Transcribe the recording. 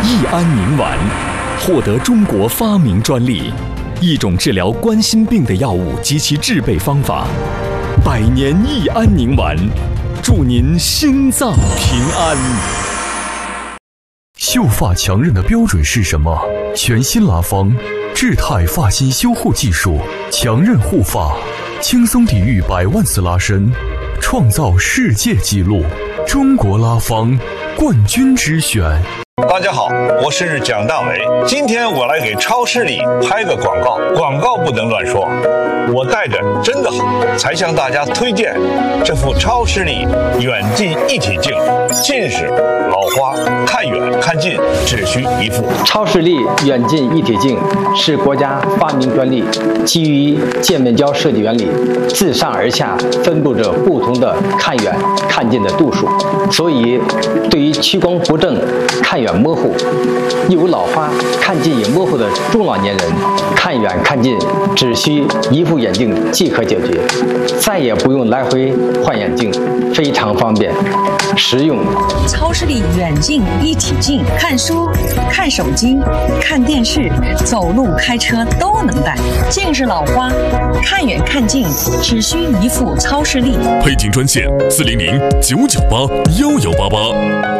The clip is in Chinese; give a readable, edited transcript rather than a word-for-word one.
益安宁丸，获得中国发明专利，一种治疗冠心病的药物及其制备方法。百年益安宁丸，祝您心脏平安。 秀发强韧的标准是什么？全新拉芳智泰发型修护技术，强韧护发，轻松抵御100万次拉伸，创造世界纪录。中国拉芳冠军之选。 大家好，我是蒋大为。今天我来给超市里拍个广告，广告不能乱说。我戴着真的好，才向大家推荐这副超视力远近一体镜。近视、老花，看远看近只需一副。 超视力远近一体镜是国家发明专利，基于界面胶设计原理，自上而下分布着不同的看远看近的度数，所以对于屈光不正、看远模糊、有老花、看近也模糊的中老年人，看远看近只需一副眼镜即可解决，再也不用来回换眼镜，非常方便实用。 超视力远近一体镜，看书、看手机、看电视、走路、开车都能戴。近视老花，看远看近只需一副超视力。 配听专线：400-998-1188。